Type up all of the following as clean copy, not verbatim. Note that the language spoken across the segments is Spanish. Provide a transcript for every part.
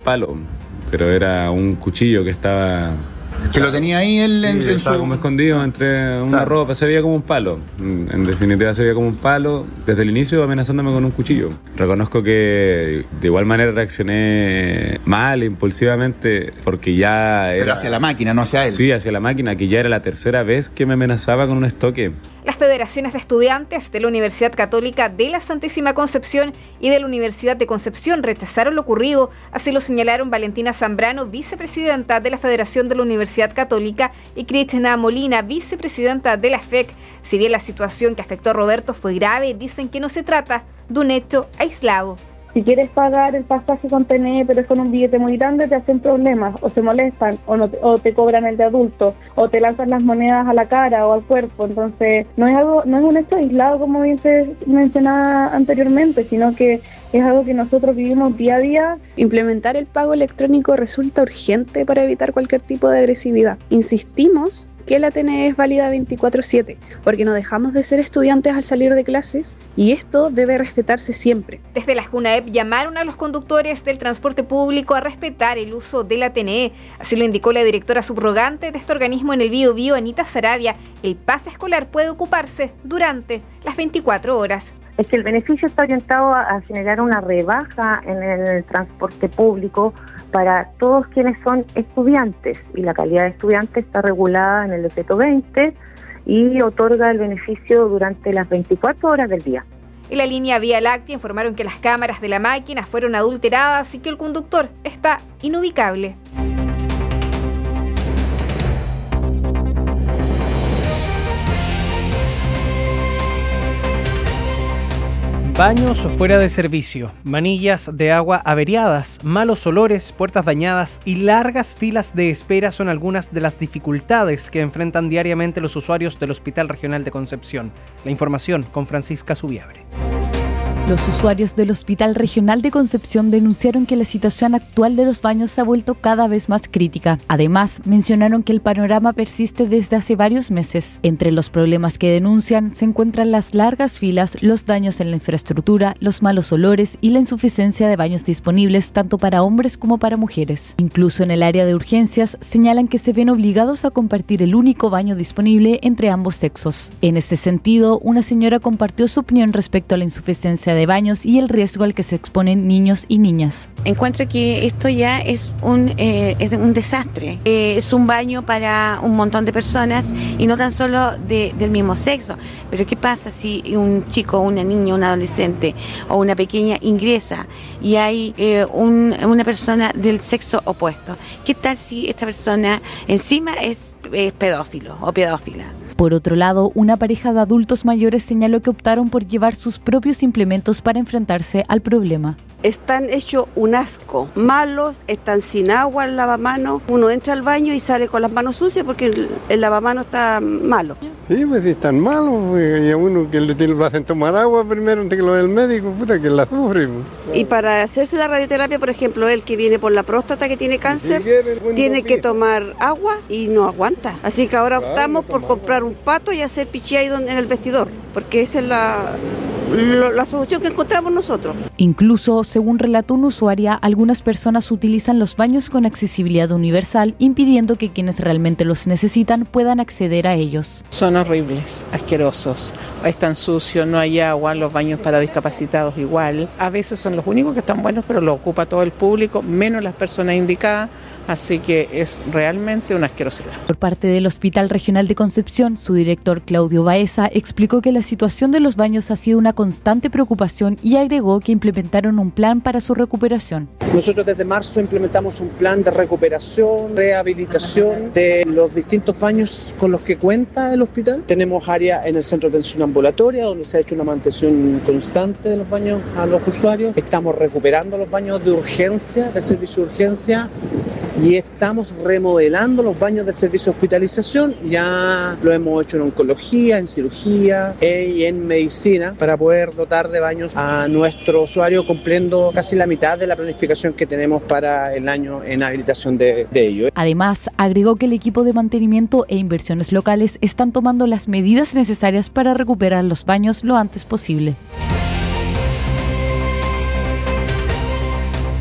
palo, pero era un cuchillo que estaba... Que lo tenía ahí él estaba como escondido entre una ropa, se veía como un palo. En definitiva se veía como un palo desde el inicio, amenazándome con un cuchillo. Reconozco que de igual manera reaccioné mal, impulsivamente, porque ya era... Pero hacia la máquina, no hacia él. Sí, hacia la máquina, que ya era la tercera vez que me amenazaba con un estoque. Las federaciones de estudiantes de la Universidad Católica de la Santísima Concepción y de la Universidad de Concepción rechazaron lo ocurrido, así lo señalaron Valentina Zambrano, vicepresidenta de la Federación de la Universidad Católica, y Cristina Molina, vicepresidenta de la FEC. Si bien la situación que afectó a Roberto fue grave, dicen que no se trata de un hecho aislado. Si quieres pagar el pasaje con TNE, pero es con un billete muy grande, te hacen problemas, o se molestan, o te cobran el de adulto, o te lanzan las monedas a la cara o al cuerpo. Entonces, no es un hecho aislado, como bien se mencionaba anteriormente, sino que es algo que nosotros vivimos día a día. Implementar el pago electrónico resulta urgente para evitar cualquier tipo de agresividad. Insistimos que la TNE es válida 24/7, porque no dejamos de ser estudiantes al salir de clases y esto debe respetarse siempre. Desde la JUNAEP llamaron a los conductores del transporte público a respetar el uso de la TNE. Así lo indicó la directora subrogante de este organismo en el Biobío, Anita Saravia. El pase escolar puede ocuparse durante las 24 horas. Es que el beneficio está orientado a generar una rebaja en el transporte público para todos quienes son estudiantes, y la calidad de estudiante está regulada en el decreto 20 y otorga el beneficio durante las 24 horas del día. En la línea Vía Láctea informaron que las cámaras de la máquina fueron adulteradas y que el conductor está inubicable. Baños fuera de servicio, manillas de agua averiadas, malos olores, puertas dañadas y largas filas de espera son algunas de las dificultades que enfrentan diariamente los usuarios del Hospital Regional de Concepción. La información con Francisca Subiabre. Los usuarios del Hospital Regional de Concepción denunciaron que la situación actual de los baños se ha vuelto cada vez más crítica. Además, mencionaron que el panorama persiste desde hace varios meses. Entre los problemas que denuncian se encuentran las largas filas, los daños en la infraestructura, los malos olores y la insuficiencia de baños disponibles tanto para hombres como para mujeres. Incluso en el área de urgencias señalan que se ven obligados a compartir el único baño disponible entre ambos sexos. En este sentido, una señora compartió su opinión respecto a la insuficiencia de baños y el riesgo al que se exponen niños y niñas. Encuentro que esto ya es un desastre. Es un baño para un montón de personas y no tan solo del mismo sexo. Pero ¿qué pasa si un chico, una niña, un adolescente o una pequeña ingresa y hay una persona del sexo opuesto? ¿Qué tal si esta persona encima es pedófilo o pedófila? Por otro lado, una pareja de adultos mayores señaló que optaron por llevar sus propios implementos para enfrentarse al problema. Están hechos un asco, malos, están sin agua el lavamanos. Uno entra al baño y sale con las manos sucias porque el lavamanos está malo. Sí, pues si están malos, pues, y a uno que le hacen tomar agua primero antes que lo del médico, puta, que la sufre. Pues. Y para hacerse la radioterapia, por ejemplo, el que viene por la próstata, que tiene cáncer, tiene que tomar agua y no aguanta. Así que ahora optamos por comprar un pato y hacer pichí ahí en el vestidor, porque esa es la solución que encontramos nosotros. Incluso, según relató una usuaria, algunas personas utilizan los baños con accesibilidad universal, impidiendo que quienes realmente los necesitan puedan acceder a ellos. Son horribles, asquerosos, están sucios, no hay agua, los baños para discapacitados igual. A veces son los únicos que están buenos, pero lo ocupa todo el público, menos las personas indicadas. Así que es realmente una asquerosidad. Por parte del Hospital Regional de Concepción, su director Claudio Baeza explicó que la situación de los baños ha sido una constante preocupación y agregó que implementaron un plan para su recuperación. Nosotros desde marzo implementamos un plan de recuperación, rehabilitación de los distintos baños con los que cuenta el hospital. Tenemos área en el centro de atención ambulatoria donde se ha hecho una mantención constante de los baños a los usuarios. Estamos recuperando los baños de urgencia, del servicio de urgencia. Y estamos remodelando los baños del servicio de hospitalización. Ya lo hemos hecho en oncología, en cirugía y en medicina para poder dotar de baños a nuestro usuario, cumpliendo casi la mitad de la planificación que tenemos para el año en habilitación de ello. Además, agregó que el equipo de mantenimiento e inversiones locales están tomando las medidas necesarias para recuperar los baños lo antes posible.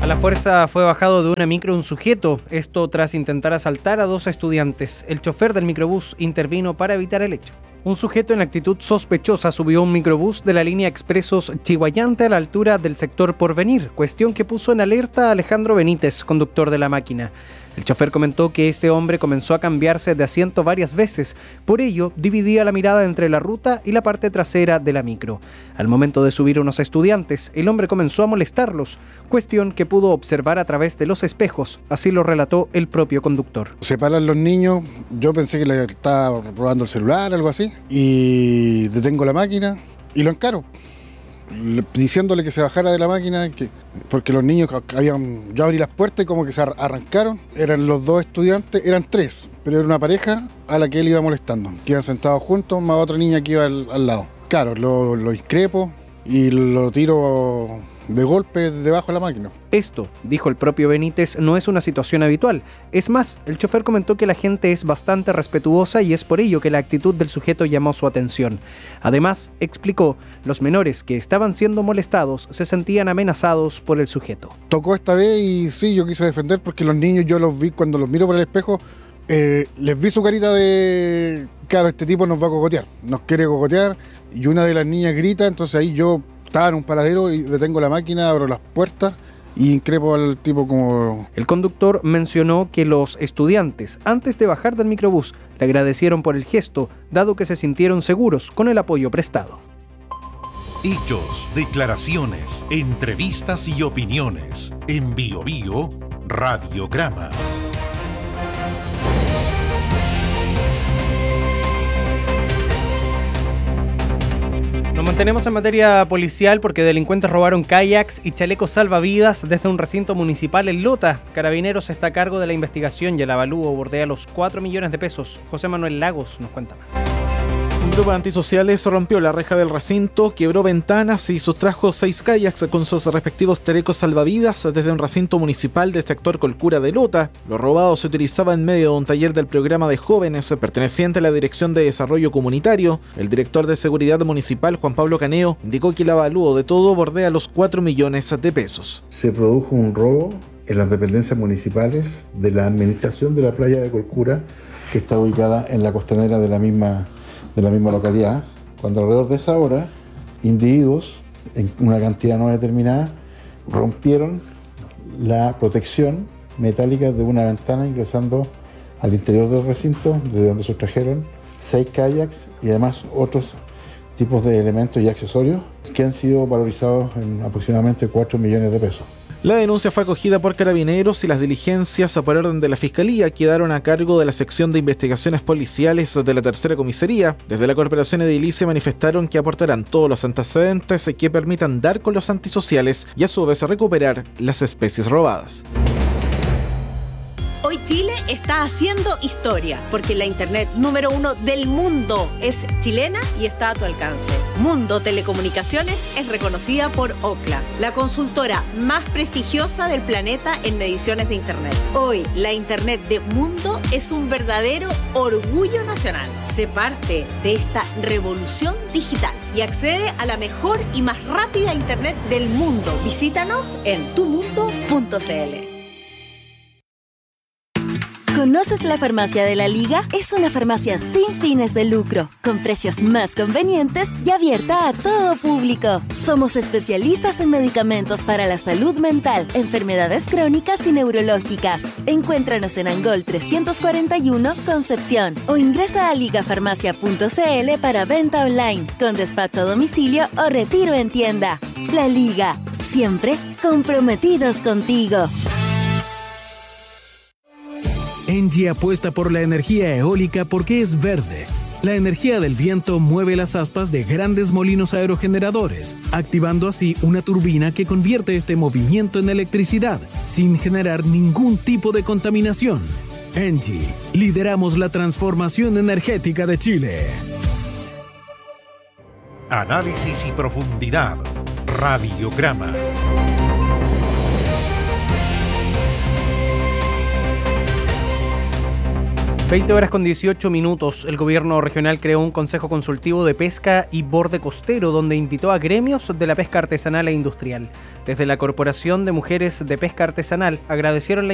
A la fuerza fue bajado de una micro un sujeto, esto tras intentar asaltar a 2 estudiantes. El chofer del microbús intervino para evitar el hecho. Un sujeto en actitud sospechosa subió un microbús de la línea Expresos Chihuayante a la altura del sector Porvenir, cuestión que puso en alerta a Alejandro Benítez, conductor de la máquina. El chofer comentó que este hombre comenzó a cambiarse de asiento varias veces, por ello dividía la mirada entre la ruta y la parte trasera de la micro. Al momento de subir unos estudiantes, el hombre comenzó a molestarlos, cuestión que pudo observar a través de los espejos, así lo relató el propio conductor. Se paran los niños, yo pensé que le estaba robando el celular, algo así, y detengo la máquina y lo encaro, diciéndole que se bajara de la máquina, porque los niños yo abrí las puertas y como que se arrancaron. Eran los 2 estudiantes, eran 3, pero era una pareja a la que él iba molestando, que iban sentados juntos, más otra niña que iba al lado. Claro, lo increpo y lo tiro de golpe debajo de la máquina. Esto, dijo el propio Benítez, no es una situación habitual. Es más, el chofer comentó que la gente es bastante respetuosa y es por ello que la actitud del sujeto llamó su atención. Además, explicó, los menores que estaban siendo molestados se sentían amenazados por el sujeto. Tocó esta vez y sí, yo quise defender porque los niños yo los vi cuando los miro por el espejo, les vi su carita de, claro, este tipo nos va a cogotear, nos quiere cogotear, y una de las niñas grita, entonces ahí yo estaba en un paradero y detengo la máquina, abro las puertas y increpo al tipo como... El conductor mencionó que los estudiantes, antes de bajar del microbús, le agradecieron por el gesto, dado que se sintieron seguros con el apoyo prestado. Hechos, declaraciones, entrevistas y opiniones. En BioBio, Radiograma. Nos mantenemos en materia policial porque delincuentes robaron kayaks y chalecos salvavidas desde un recinto municipal en Lota. Carabineros está a cargo de la investigación y el avalúo bordea los 4 millones de pesos. José Manuel Lagos nos cuenta más. Un grupo de antisociales rompió la reja del recinto, quebró ventanas y sustrajo 6 kayaks con sus respectivos chalecos salvavidas desde un recinto municipal del sector Colcura de Lota. Lo robado se utilizaba en medio de un taller del programa de jóvenes perteneciente a la Dirección de Desarrollo Comunitario. El director de Seguridad Municipal, Juan Pablo Caneo, indicó que el avalúo de todo bordea los 4 millones de pesos. Se produjo un robo en las dependencias municipales de la administración de la playa de Colcura, que está ubicada en la costanera de la misma localidad, cuando alrededor de esa hora, individuos en una cantidad no determinada rompieron la protección metálica de una ventana ingresando al interior del recinto, desde donde sustrajeron 6 kayaks y además otros tipos de elementos y accesorios que han sido valorizados en aproximadamente 4 millones de pesos. La denuncia fue acogida por Carabineros y las diligencias por orden de la Fiscalía quedaron a cargo de la sección de investigaciones policiales de la Tercera Comisaría. Desde la Corporación Edilicia manifestaron que aportarán todos los antecedentes que permitan dar con los antisociales y a su vez recuperar las especies robadas. Hoy Chile está haciendo historia, porque la internet número 1 del mundo es chilena y está a tu alcance. Mundo Telecomunicaciones es reconocida por Ookla, la consultora más prestigiosa del planeta en mediciones de internet. Hoy, la internet de Mundo es un verdadero orgullo nacional. Sé parte de esta revolución digital y accede a la mejor y más rápida internet del mundo. Visítanos en tumundo.cl. ¿Conoces la Farmacia de la Liga? Es una farmacia sin fines de lucro, con precios más convenientes y abierta a todo público. Somos especialistas en medicamentos para la salud mental, enfermedades crónicas y neurológicas. Encuéntranos en Angol 341, Concepción, o ingresa a ligafarmacia.cl para venta online, con despacho a domicilio o retiro en tienda. La Liga, siempre comprometidos contigo. Engie apuesta por la energía eólica porque es verde. La energía del viento mueve las aspas de grandes molinos aerogeneradores, activando así una turbina que convierte este movimiento en electricidad, sin generar ningún tipo de contaminación. Engie, lideramos la transformación energética de Chile. Análisis y profundidad. Radiograma. 20 horas con 18 minutos. El gobierno regional creó un consejo consultivo de pesca y borde costero donde invitó a gremios de la pesca artesanal e industrial. Desde la Corporación de Mujeres de Pesca Artesanal agradecieron la